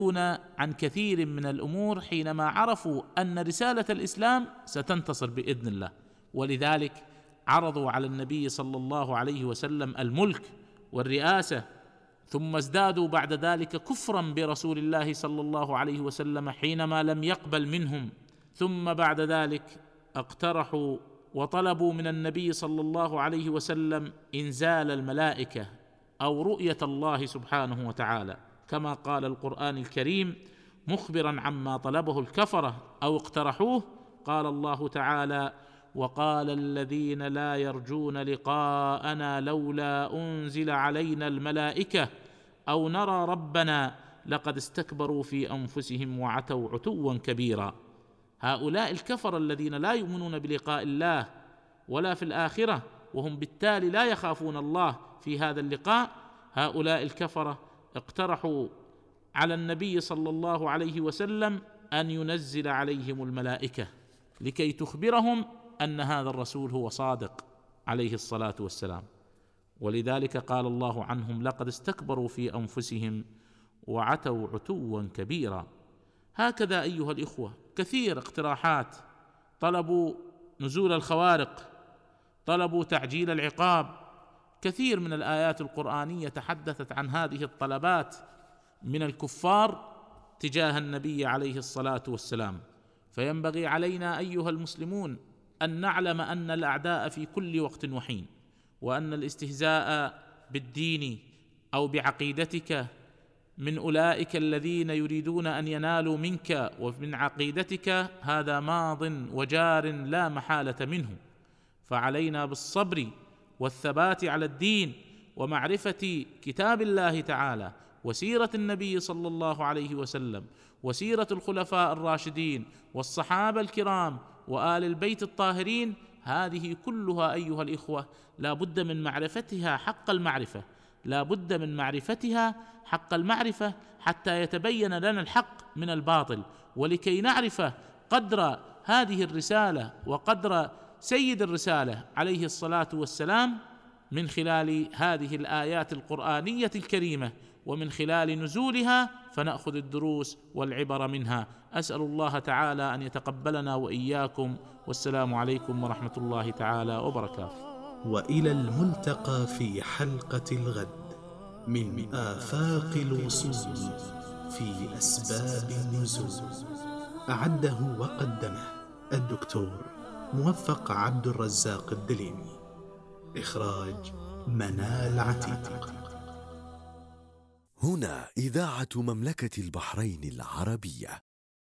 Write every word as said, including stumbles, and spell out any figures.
عن كثير من الأمور حينما عرفوا أن رسالة الإسلام ستنتصر بإذن الله، ولذلك عرضوا على النبي صلى الله عليه وسلم الملك والرئاسة، ثم ازدادوا بعد ذلك كفرا برسول الله صلى الله عليه وسلم حينما لم يقبل منهم، ثم بعد ذلك اقترحوا وطلبوا من النبي صلى الله عليه وسلم إنزال الملائكة أو رؤية الله سبحانه وتعالى، كما قال القرآن الكريم مخبرا عما طلبه الكفرة أو اقترحوه، قال الله تعالى: وقال الذين لا يرجون لقاءنا لولا أنزل علينا الملائكة أو نرى ربنا لقد استكبروا في أنفسهم وعتوا عتوا كبيرا. هؤلاء الكفر الذين لا يؤمنون بلقاء الله ولا في الآخرة، وهم بالتالي لا يخافون الله في هذا اللقاء، هؤلاء الكفرة اقترحوا على النبي صلى الله عليه وسلم أن ينزل عليهم الملائكة لكي تخبرهم أن هذا الرسول هو صادق عليه الصلاة والسلام. ولذلك قال الله عنهم: لقد استكبروا في أنفسهم وعتوا عتوا كبيرا. هكذا أيها الإخوة كثير اقتراحات، طلبوا نزول الخوارق، طلبوا تعجيل العقاب، كثير من الآيات القرآنية تحدثت عن هذه الطلبات من الكفار تجاه النبي عليه الصلاة والسلام. فينبغي علينا أيها المسلمون أن نعلم أن الأعداء في كل وقت وحين، وأن الاستهزاء بالدين أو بعقيدتك من أولئك الذين يريدون أن ينالوا منك ومن عقيدتك هذا ماض وجار لا محالة منه، فعلينا بالصبر والثبات على الدين ومعرفة كتاب الله تعالى وسيرة النبي صلى الله عليه وسلم وسيرة الخلفاء الراشدين والصحابة الكرام وآل البيت الطاهرين. هذه كلها أيها الإخوة لا بد من معرفتها حق المعرفة، لا بد من معرفتها حق المعرفة حتى يتبين لنا الحق من الباطل، ولكي نعرف قدر هذه الرسالة وقدر سيد الرسالة عليه الصلاة والسلام من خلال هذه الآيات القرآنية الكريمة ومن خلال نزولها، فنأخذ الدروس والعبر منها. أسأل الله تعالى أن يتقبلنا وإياكم، والسلام عليكم ورحمة الله تعالى وبركاته. وإلى الملتقى في حلقة الغد من آفاق الوصول في أسباب النزول. أعده وقدمه الدكتور موفق عبد الرزاق الدليمي. إخراج منال عتيق. هنا إذاعة مملكة البحرين العربية.